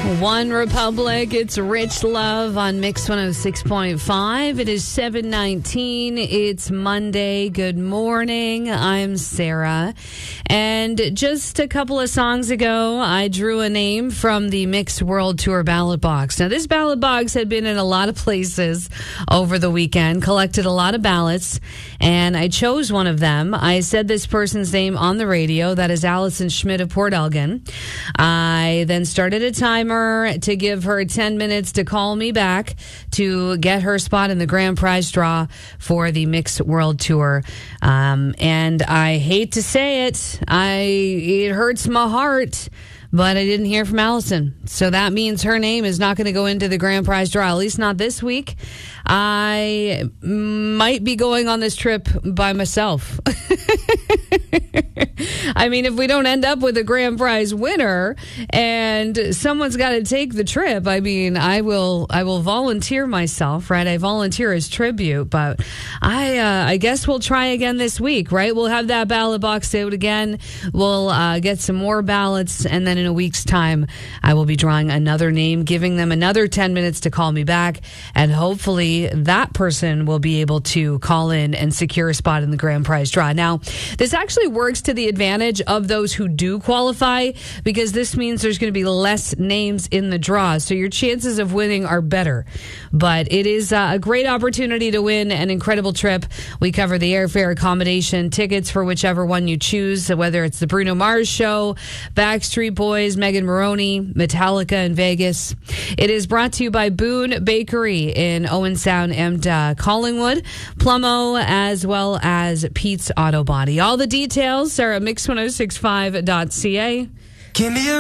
One Republic, it's Rich Love on Mix 106.5. It is 7:19. It's Monday. Good morning. I'm Sarah. And just a couple of songs ago, I drew a name from the Mix World Tour ballot box. Now, this ballot box had been in a lot of places over the weekend, collected a lot of ballots, and I chose one of them. I said this person's name on the radio. That is Allison Schmidt of Port Elgin. I then started a timer to give her 10 minutes to call me back to get her spot in the grand prize draw for the Mix World Tour. And I hate to say it, it hurts my heart, but I didn't hear from Allison. So that means her name is not going to go into the grand prize draw, at least not this week. I might be going on this trip by myself. I mean, if we don't end up with a grand prize winner and someone's got to take the trip, I mean, I will volunteer myself, right? I volunteer as tribute, but I guess we'll try again this week, right? We'll have that ballot box out again. We'll get some more ballots, and then in a week's time, I will be drawing another name, giving them another 10 minutes to call me back, and hopefully that person will be able to call in and secure a spot in the grand prize draw. Now, this actually works to the advantage of those who do qualify, because this means there's going to be less names in the draw, so your chances of winning are better. But it is a great opportunity to win an incredible trip. We cover the airfare, accommodation, tickets for whichever one you choose, whether it's the Bruno Mars show, Backstreet Boys, Megan Maroney, Metallica in Vegas. It is brought to you by Boone Bakery in Owen Sound and Collingwood, Plumo, as well as Pete's Auto Body. All the details are at mix1065.ca. Give me a